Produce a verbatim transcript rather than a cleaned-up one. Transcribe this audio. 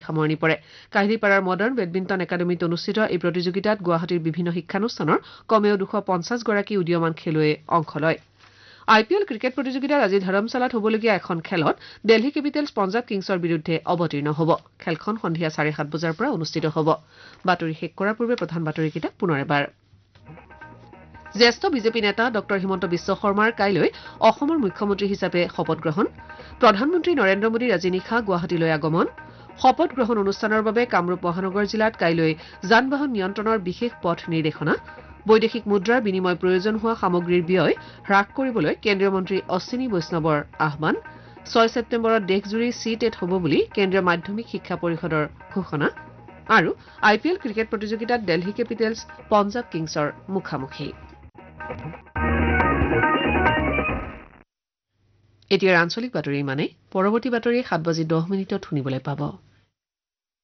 সামৰণি পৰে কাহিলীপাৰাৰ modern badminton একাডেমীত অনুষ্ঠিত এই প্ৰতিযোগিতাত গুৱাহাটীৰ বিভিন্ন শিক্ষানুষ্ঠানৰ কমেও দুশ পঞ্চাছ গৰাকী উদীয়মান খেলুৱৈয়ে অংশ লয় আই পি এল ক্ৰিকেট প্ৰতিযোগিতাত আজি ধৰমশালাত হ'বলগীয়া এখন খেলত দিল্লী কেপিটেলছ পঞ্জাৱ কিংছৰ বিৰুদ্ধে অৱতীৰ্ণ হ'ব খেলখন সন্ধিয়া চাৰে সাত বজাৰ পৰা অনুষ্ঠিত হ'ব বাতৰি শেষ কৰাৰ পূৰ্বে প্ৰধান বাতৰিকেইটা পুনৰ এবাৰ জ্যেষ্ঠ বিজেপি নেতা ডক্টৰ হিমন্ত বিশ্ব শৰ্মাৰ কাইলৈ অসমৰ মুখ্যমন্ত্ৰী হিচাপে শপত গ্ৰহণ প্ৰধানমন্ত্ৰী নৰেন্দ্ৰ মোদীৰ আজি নিশা গুৱাহাটীলৈ আগমন শপত গ্ৰহণ অনুষ্ঠানৰ বাবে কামৰূপ মহানগৰ জিলাত কাইলৈ যান বাহন নিয়ন্ত্ৰণৰ বিশেষ পথ নিৰ্দেশনা বৈদেশিক মুদ্ৰাৰ বিনিময় প্ৰয়োজন হোৱা সামগ্ৰীৰ ব্যয় হ্ৰাস কৰিবলৈ কেন্দ্ৰীয় মন্ত্ৰী অশ্বিনী বৈষ্ণৱৰ আহ্বান ছয় ছেপ্টেম্বৰত দেশজুৰি চি টেট হ'ব বুলি কেন্দ্ৰীয় মাধ্যমিক শিক্ষা পৰিষদৰ ঘোষণা আৰু আই পি এল ক্ৰিকেট প্ৰতিযোগিতাত দিল্লী কেপিটেলছ পঞ্জাৱ কিংছৰ মুখামুখি এতিয়াৰ আঞ্চলিক বাতৰি ইমানেই পৰৱৰ্তী বাতৰি সাত বাজি দহ মিনিটত শুনিবলৈ পাব